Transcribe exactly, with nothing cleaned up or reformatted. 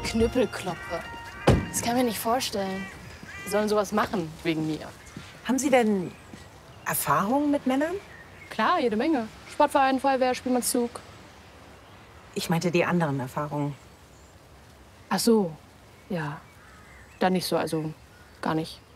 Knüppelklopfe. Das kann ich mir nicht vorstellen. Die sollen sowas machen wegen mir. Haben Sie denn Erfahrungen mit Männern? Klar, jede Menge. Sportverein, Feuerwehr, Spielmannszug. Ich meinte die anderen Erfahrungen. Ach so, ja. Dann nicht so, also gar nicht.